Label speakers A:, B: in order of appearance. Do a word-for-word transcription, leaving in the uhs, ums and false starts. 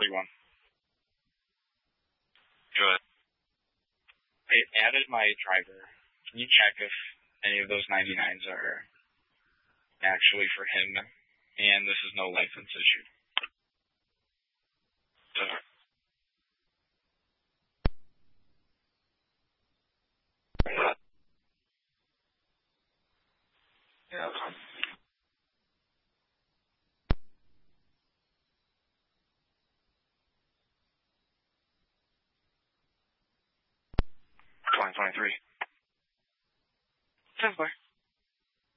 A: forty-one.
B: Good.
A: I added my driver. Can you check if any of those ninety-nines are actually for him, and this is no license issue?
B: Uh, yeah, that's fine. twenty twenty-three.
A: ten four.